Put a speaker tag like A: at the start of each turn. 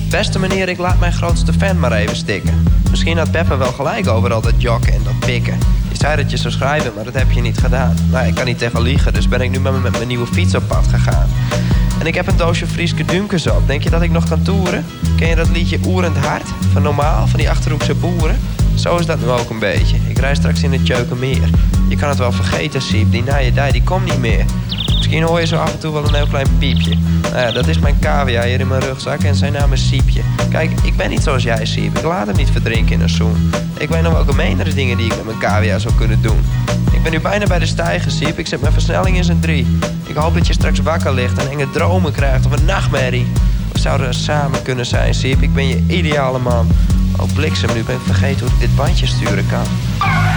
A: Beste meneer, ik laat mijn grootste fan maar even stikken. Misschien had Pepper wel gelijk over al dat jokken en dat pikken. Je zei dat je zou schrijven, maar dat heb je niet gedaan. Nou, ik kan niet tegen liegen, dus ben ik nu met mijn nieuwe fiets op pad gegaan. En ik heb een doosje Frieske Dunkers op. Denk je dat ik nog kan toeren? Ken je dat liedje Oerend Hart? Van Normaal, van die Achterhoekse boeren? Zo is dat nu ook een beetje. Ik rij straks in het Tjeukenmeer. Je kan het wel vergeten, Siep. Die naaierdij, die komt niet meer. Misschien hoor je zo af en toe wel een heel klein piepje. Nou ja, dat is mijn cavia hier in mijn rugzak en zijn naam is Siepje. Kijk, ik ben niet zoals jij, Siep. Ik laat hem niet verdrinken in een zoen. Ik weet nog welke menere dingen die ik met mijn cavia zou kunnen doen. Ik ben nu bijna bij de steiger, Siep. Ik zet mijn versnelling in zijn 3. Ik hoop dat je straks wakker ligt en enge dromen krijgt of een nachtmerrie. We zouden samen kunnen zijn, Siep. Ik ben je ideale man. Oh, bliksem, nu ben ik vergeten hoe ik dit bandje sturen kan.